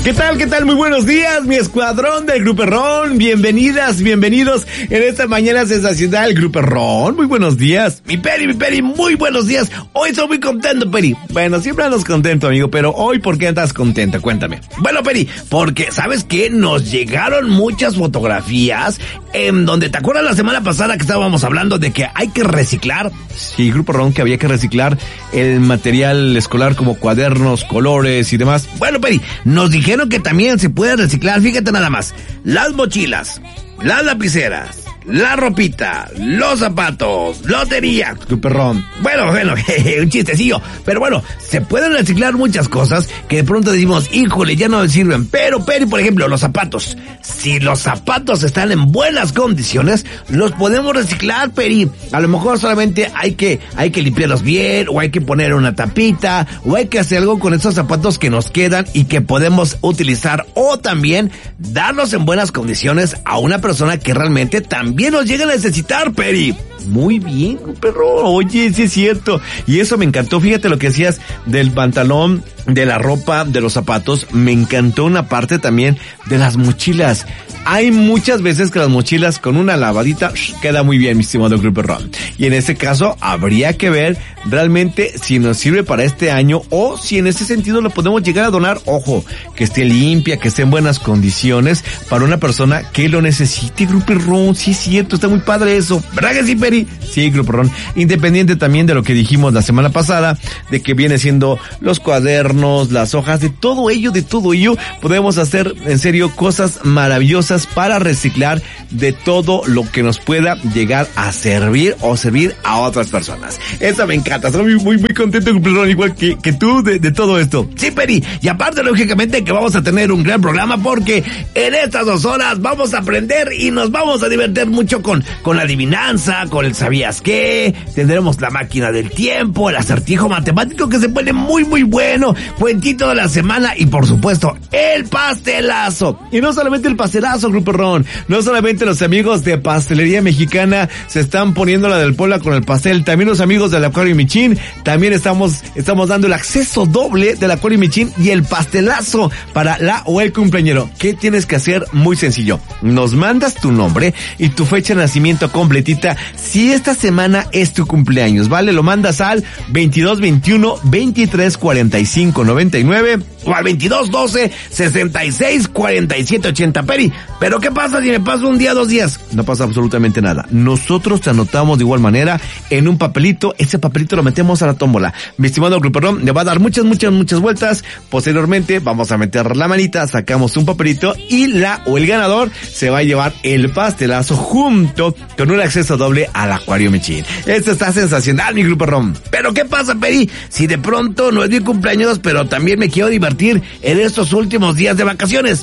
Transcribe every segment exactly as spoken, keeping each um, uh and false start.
¿Qué tal? ¿Qué tal? Muy buenos días, mi escuadrón del Grupo Ron. Bienvenidas, bienvenidos en esta mañana sensacional, Grupo Ron. Muy buenos días. Mi Peri, mi Peri, muy buenos días. Hoy estoy muy contento, Peri. Bueno, siempre andas contento, amigo, pero hoy, ¿por qué andas contento? Cuéntame. Bueno, Peri, porque, ¿sabes qué? Nos llegaron muchas fotografías en donde, ¿te acuerdas la semana pasada que estábamos hablando de que hay que reciclar? Sí, Grupo Ron, que había que reciclar el material escolar como cuadernos, colores y demás. Bueno, Peri, nos dijeron que también se puede reciclar, fíjate nada más, las mochilas, las lapiceras, la ropita, los zapatos, lotería, tu perrón. Bueno, bueno, un chistecillo. Pero bueno, se pueden reciclar muchas cosas que de pronto decimos, híjole, ya no me sirven. Pero, pero, por ejemplo, los zapatos. Si los zapatos están en buenas condiciones, los podemos reciclar, Peri. A lo mejor solamente hay que, hay que limpiarlos bien, o hay que poner una tapita, o hay que hacer algo con esos zapatos que nos quedan y que podemos utilizar, o también darlos en buenas condiciones a una persona que realmente también nos llega a necesitar, Peri. Muy bien, perro. Oye, sí es cierto. Y eso me encantó. Fíjate lo que decías del pantalón, de la ropa, de los zapatos. Me encantó una parte también de las mochilas. Hay muchas veces que las mochilas con una lavadita queda muy bien, mi estimado Grupo Ron. Y en este caso habría que ver realmente si nos sirve para este año o si en ese sentido lo podemos llegar a donar. Ojo, que esté limpia, que esté en buenas condiciones para una persona que lo necesite, Grupo Ron. Sí es cierto, está muy padre eso. ¿Verdad que sí, Peri? Sí, Grupo Ron. Independiente también de lo que dijimos la semana pasada, de que viene siendo los cuadernos, las hojas, de todo ello, de todo ello, podemos hacer en serio cosas maravillosas para reciclar de todo lo que nos pueda llegar a servir o servir a otras personas. Eso me encanta, estoy muy, muy, muy contento, Grupo Ron, igual que, que tú de, de todo esto. Sí, Peri, y aparte lógicamente que vamos a tener un gran programa porque en estas dos horas vamos a aprender y nos vamos a divertir mucho con, con la adivinanza, con el sabías qué, tendremos la máquina del tiempo, el acertijo matemático que se pone muy, muy bueno, cuentito de la semana y por supuesto el pastelazo. Y no solamente el pastelazo, Grupo Ron, no solamente los amigos de Pastelería Mexicana se están poniendo la del Puebla con el pastel, también los amigos del Acuario Michín, también estamos estamos dando el acceso doble del Acuario Michín y el pastelazo para la o el cumpleañero. ¿Qué tienes que hacer? Muy sencillo, nos mandas tu nombre y tu fecha de nacimiento completita si esta semana es tu cumpleaños, ¿vale? Lo mandas al veintidós veintiuno veintitrés cuarenta y cinco noventa y nueve o al veintidós doce sesenta y seis cuarenta y siete ochenta. Peri, ¿pero qué pasa si me paso un día, dos días? No pasa absolutamente nada. Nosotros te anotamos de igual manera en un papelito. Ese papelito lo metemos a la tómbola. Mi estimado Grupo Ron, le va a dar muchas, muchas, muchas vueltas. Posteriormente vamos a meter la manita, sacamos un papelito y la o el ganador se va a llevar el pastelazo junto con un acceso doble al Acuario Michín. Esto está sensacional, mi Grupo Ron. ¿Pero qué pasa, Peri? Si de pronto no es mi cumpleaños, pero también me quiero divertir en estos últimos días de vacaciones.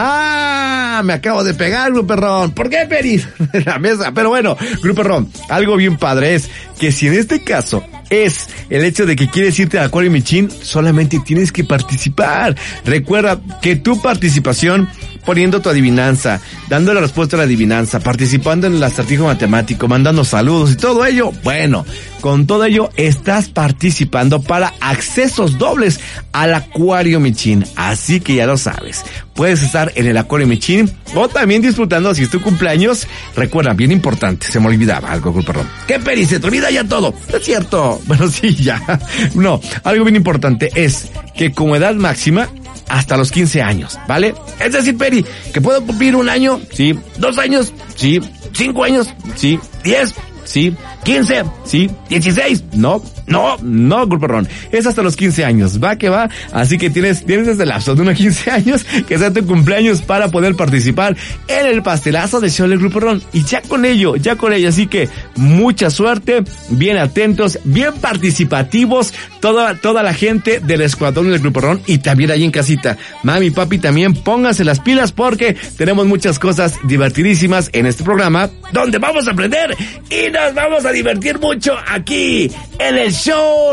Ah, me acabo de pegar, Grupo Ron. ¿Por qué, Peri? La mesa. Pero bueno, Grupo Ron, algo bien padre es que si en este caso es el hecho de que quieres irte al Acuario Michín, solamente tienes que participar. Recuerda que tu participación, poniendo tu adivinanza, dando la respuesta a la adivinanza, participando en el acertijo matemático, mandando saludos y todo ello, bueno, con todo ello estás participando para accesos dobles al Acuario Michín. Así que ya lo sabes, puedes estar en el Acuario Michín o también disfrutando si es tu cumpleaños. Recuerda, bien importante, se me olvidaba algo, Grupo Ron. ¿Qué, Peri? Se te olvida ya todo. Es cierto. Bueno, sí, ya. No, algo bien importante es que como edad máxima, hasta los quince años, ¿vale? Es decir, Peri, que puedo cumplir un año, sí, dos años, sí, cinco años, sí, diez, sí, quince, sí, dieciséis, no, no, no, Grupo Ron, es hasta los quince años, va que va, así que tienes, tienes desde el lapso de unos quince años, que sea tu cumpleaños para poder participar en el pastelazo del show del Grupo Ron, y ya con ello, ya con ello, así que mucha suerte, bien atentos, bien participativos, toda, toda la gente del escuadrón del Grupo Ron, y también ahí en casita, mami, papi, también pónganse las pilas porque tenemos muchas cosas divertidísimas en este programa, donde vamos a aprender y nos vamos a divertir mucho aquí en el show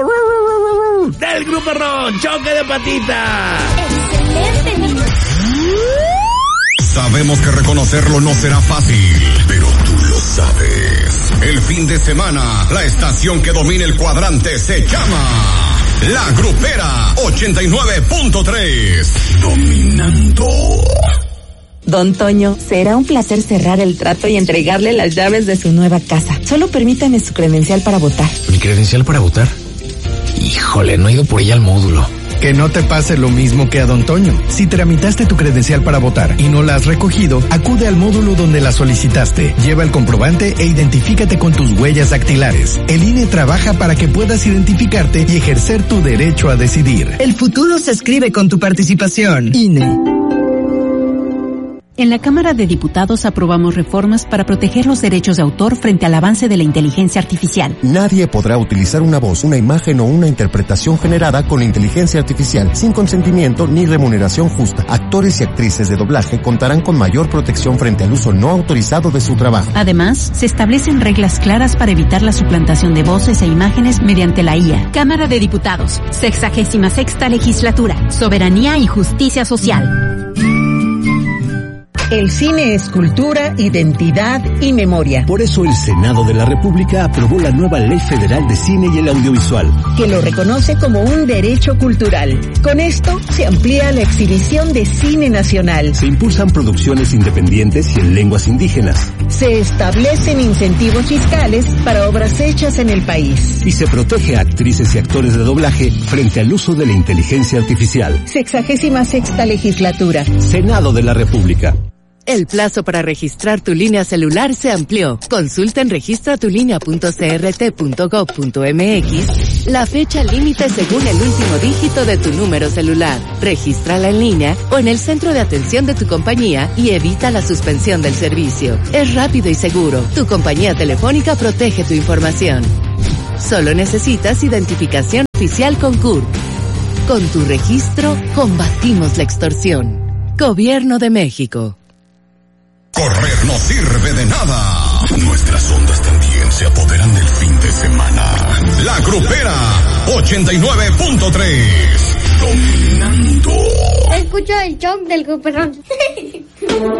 del Grupo Ron, Choque de Patitas. ¡Excelente! Sabemos que reconocerlo no será fácil, pero tú lo sabes. El fin de semana, la estación que domina el cuadrante se llama La Grupera ochenta y nueve punto tres. Dominando. Don Toño, será un placer cerrar el trato y entregarle las llaves de su nueva casa. Solo permítame su credencial para votar. ¿Mi credencial para votar? Híjole, no he ido por ella al módulo. Que no te pase lo mismo que a Don Toño. Si tramitaste tu credencial para votar y no la has recogido, acude al módulo donde la solicitaste. Lleva el comprobante e identifícate con tus huellas dactilares. El I N E trabaja para que puedas identificarte y ejercer tu derecho a decidir. El futuro se escribe con tu participación. I N E. En la Cámara de Diputados aprobamos reformas para proteger los derechos de autor frente al avance de la inteligencia artificial. Nadie podrá utilizar una voz, una imagen o una interpretación generada con inteligencia artificial sin consentimiento ni remuneración justa. Actores y actrices de doblaje contarán con mayor protección frente al uso no autorizado de su trabajo. Además, se establecen reglas claras para evitar la suplantación de voces e imágenes mediante la I A. Cámara de Diputados, sexagésima sexta legislatura, soberanía y justicia social. El cine es cultura, identidad y memoria. Por eso el Senado de la República aprobó la nueva Ley Federal de Cine y el Audiovisual, que lo reconoce como un derecho cultural. Con esto se amplía la exhibición de cine nacional. Se impulsan producciones independientes y en lenguas indígenas. Se establecen incentivos fiscales para obras hechas en el país. Y se protege a actrices y actores de doblaje frente al uso de la inteligencia artificial. Sexagésima sexta legislatura. Senado de la República. El plazo para registrar tu línea celular se amplió. Consulta en registra tu línea punto c r t punto gov punto m x la fecha límite según el último dígito de tu número celular. Regístrala en línea o en el centro de atención de tu compañía y evita la suspensión del servicio. Es rápido y seguro. Tu compañía telefónica protege tu información. Solo necesitas identificación oficial con C U R P. Con tu registro, combatimos la extorsión. Gobierno de México. Correr no sirve de nada. Nuestras ondas también se apoderan del fin de semana. La Grupera ochenta y nueve punto tres. Dominando. Escucho el shock del Gruperón.